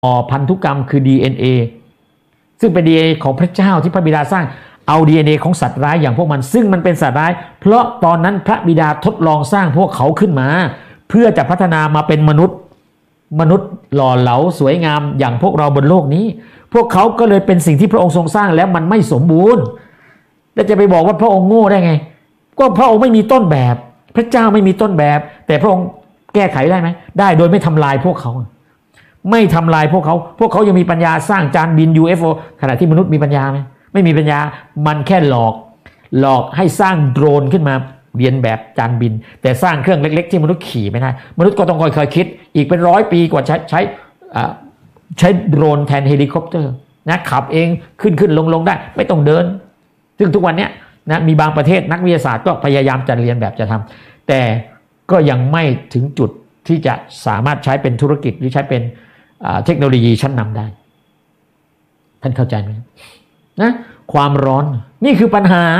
พันธุกรรมคือ DNA ซึ่งเป็น DNA ของพระเจ้าที่พระบิดาสร้างเอา DNA ของสัตว์ร้ายอย่างพวกมันซึ่งมันเป็นสัตว์ร้ายเพราะตอนนั้นพระบิดาทดลองสร้างพวกเขาขึ้นมาเพื่อจะพัฒนามาเป็นมนุษย์หล่อเหลาสวยงามอย่างพวกเราบนโลกนี้พวกเขาก็เลยเป็นสิ่งที่พระองค์ทรงสร้างแล้วมันไม่สมบูรณ์แล้วจะไปบอกว่าพระองค์โง่ได้ไงก็พระองค์ไม่มีต้นแบบพระเจ้าไม่มีต้นแบบแต่พระองค์แก้ไขได้ไหมได้โดยไม่ทำลายพวกเขาไม่ทำลายพวกเขายังมีปัญญาสร้างจานบิน UFO ขณะที่มนุษย์มีปัญญาไหมไม่มีปัญญามันแค่หลอกให้สร้างโดรนขึ้นมาเรียนแบบจานบินแต่สร้างเครื่องเล็กๆที่มนุษย์ขี่ไม่ได้มนุษย์ก็ต้องค่อยๆคิดอีกเป็น100 ปีกว่าใช้โดรนแทนเฮลิคอปเตอร์นะขับเองขึ้นลงได้ไม่ต้องเดินซึ่งทุกวันนี้นะมีบางประเทศนักวิทยาศาสตร์ก็พยายามจะเรียนแบบจะทำแต่ก็ยังไม่ถึงจุดที่จะสามารถใช้เป็นธุรกิจหรือใช้เป็นเทคโนโลยีชั้นนำได้ท่านเข้าใจไหมนะความร้อนนี่คือปัญหา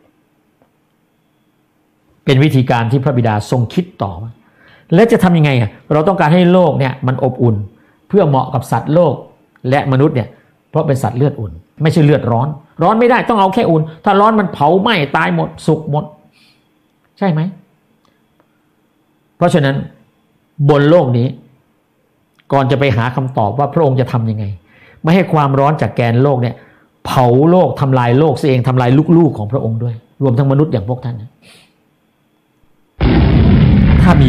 เป็นวิธีการที่พระบิดาทรงคิดต่อและจะทำยังไงเราต้องการให้โลกเนี่ยมันอบอุ่นเพื่อเหมาะกับสัตว์โลกและมนุษย์เนี่ยเพราะเป็นสัตว์เลือดอุ่นไม่ใช่เลือดร้อนไม่ได้ต้องเอาแค่อุ่นถ้าร้อนมันเผาไหม้ตายหมดสุกหมดใช่ไหมเพราะฉะนั้นบนโลกนี้ก่อนจะไปหาคำตอบว่าพระองค์จะทำยังไงไม่ให้ความร้อนจากแกนโลกเนี่ยเผาโลกทำลายโลกเองทำลายลูกๆของพระองค์ด้วยรวมทั้งมนุษย์อย่างพวกท่านนะถ้ามี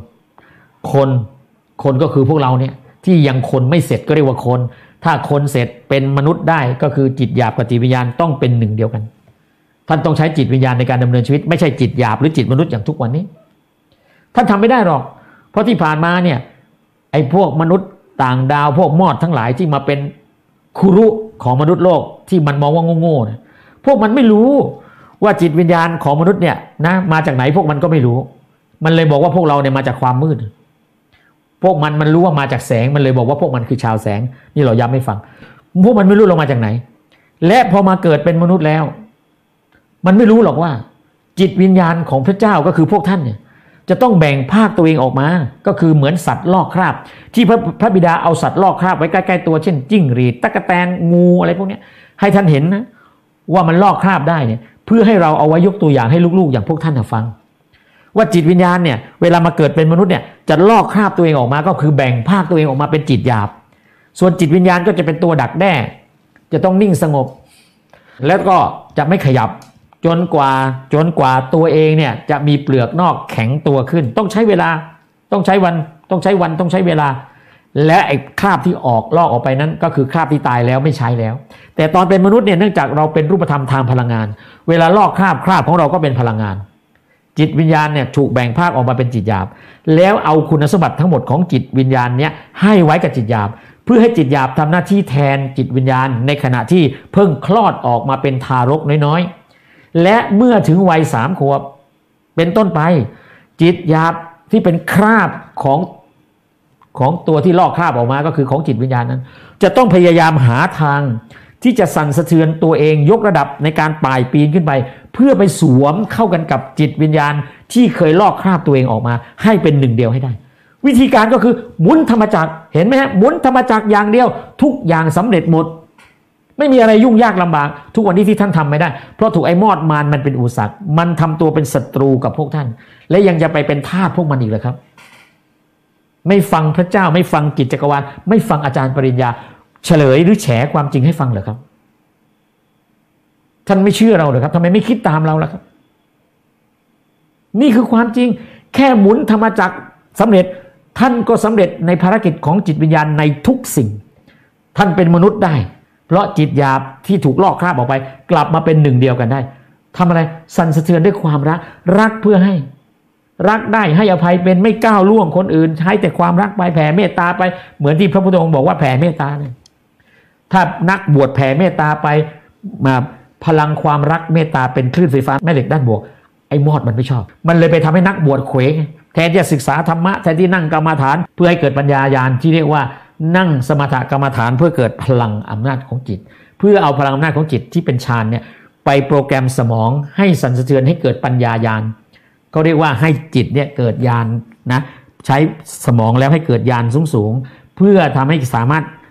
คนก็คือพวกเราเนี่ยที่ยังคนไม่เสร็จก็เรียกว่าคนถ้าคนเสร็จเป็นมนุษย์ได้ก็คือจิตหยาบกับจิตวิญญาณต้องเป็นหนึ่งเดียวกันท่านต้องใช้จิตวิญญาณในการดำเนินชีวิตไม่ใช่จิตหยาบหรือจิตมนุษย์อย่างทุกวันนี้ท่านทำไม่ได้หรอกเพราะที่ผ่านมาเนี่ยไอ้พวกมนุษย์ต่างดาวพวกมอดทั้งหลายที่มาเป็นครูรุของมนุษย์โลกที่มันมองว่าโง่ๆเนี่ยพวกมันไม่รู้ว่าจิตวิญญาณของมนุษย์เนี่ยนะมาจากไหนพวกมันก็ไม่รู้มันเลยบอกว่าพวกเราเนี่ยมาจากความมืดพวกมันรู้ว่ามาจากแสงมันเลยบอกว่าพวกมันคือชาวแสงนี่เราย้ำให้ฟังพวกมันไม่รู้เรามาจากไหนและพอมาเกิดเป็นมนุษย์แล้วมันไม่รู้หรอกว่าจิตวิญญาณของพระเจ้าก็คือพวกท่านเนี่ยจะต้องแบ่งภาคตัวเองออกมาก็คือเหมือนสัตว์ลอกคราบที่พระบิดาเอาสัตว์ลอกคราบไว้ใกล้ๆตัวเช่นจิ้งหรีดตั๊กแตนงูอะไรพวกนี้ให้ท่านเห็นนะว่ามันลอกคราบได้เนี่ยเพื่อให้เราเอาไว้ยกตัวอย่างให้ลูกๆอย่างพวกท่านฟังว่าจิตวิญญาณเนี่ยเวลามาเกิดเป็นมนุษย์เนี่ยจะลอกคราบตัวเองออกมาก็คือแบ่งภาคตัวเองออกมาเป็นจิตหยาบส่วนจิตวิญญาณก็จะเป็นตัวดักแด้จะต้องนิ่งสงบแล้วก็จะไม่ขยับจนกว่าตัวเองเนี่ยจะมีเปลือกนอกแข็งตัวขึ้นต้องใช้เวลาต้องใช้วันต้องใช้เวลาและไอ้คราบที่ลอกออกไปนั้นก็คือคราบที่ตายแล้วไม่ใช้แล้วแต่ตอนเป็นมนุษย์เนี่ยเนื่องจากเราเป็นรูปธรรมทางพลังงานเวลาลอกคราบของเราก็เป็นพลังงานจิตวิญญาณเนี่ยถูกแบ่งภาคออกมาเป็นจิตหยาบแล้วเอาคุณสมบัติทั้งหมดของจิตวิญญาณเนี่ยให้ไว้กับจิตหยาบเพื่อให้จิตหยาบทำหน้าที่แทนจิตวิญญาณในขณะที่เพิ่งคลอดออกมาเป็นทารกน้อยๆและเมื่อถึงวัย3 ขวบเป็นต้นไปจิตหยาบที่เป็นคราบของตัวที่ลอกคราบออกมาก็คือของจิตวิญญาณนั้นจะต้องพยายามหาทางที่จะสั่นสะเทือนตัวเองยกระดับในการป่ายปีนขึ้นไปเพื่อไปสวมเข้ากันกับจิตวิญญาณที่เคยลอกคราบตัวเองออกมาให้เป็นหนึ่งเดียวให้ได้วิธีการก็คือหมุนธรรมจักรเห็นไหมฮะหมุนธรรมจักรอย่างเดียวทุกอย่างสำเร็จหมดไม่มีอะไรยุ่งยากลำบากทุกวันนี้ที่ท่านทำไม่ได้เพราะถูกไอ้มอดมารมันเป็นอุปสรรคมันทำตัวเป็นศัตรูกับพวกท่านและยังจะไปเป็นทาสพวกมันอีกเหรอครับไม่ฟังพระเจ้าไม่ฟังกิจจักรวาลไม่ฟังอาจารย์ปริญญาเฉลยหรือแฉความจริงให้ฟังเหรอครับท่านไม่เชื่อเราเหรอครับทำไมไม่คิดตามเราล่ะครับนี่คือความจริงแค่หมุนธรรมจักรสำเร็จท่านก็สำเร็จในภารกิจของจิตวิญญาณในทุกสิ่งท่านเป็นมนุษย์ได้เพราะจิตหยาบที่ถูกลอกคราบออกไปกลับมาเป็นหนึ่งเดียวกันได้ทำอะไรสั่นสะเทือนด้วยความรักเพื่อให้รักได้ให้อภัยเป็นไม่ก้าวล่วงคนอื่นใช้แต่ความรักไปแผ่เมตตาไปเหมือนที่พระพุทธองค์บอกว่าแผ่เมตตาเนี่ยถ้านักบวชแผ่เมตตาไปมาพลังความรักเมตตาเป็นคลื่นไฟฟ้าแม่เหล็กด้านบวกไอ้มอดมันไม่ชอบมันเลยไปทำให้นักบวชเขวงแทนที่จะศึกษาธรรมะแทนที่นั่งกรรมฐานเพื่อให้เกิดปัญญาญาณที่เรียกว่านั่งสมถกรรมฐานเพื่อเกิดพลังอำนาจของจิตเพื่อเอาพลังอำนาจของจิตที่เป็นฌานเนี่ยไปโปรแกรมสมองให้สั่นสะเทือนให้เกิดปัญญาญาณเขาเรียกว่าให้จิตเนี่ยเกิดญาณนะใช้สมองแล้วให้เกิดญาณสูงๆเพื่อทำให้สามารถ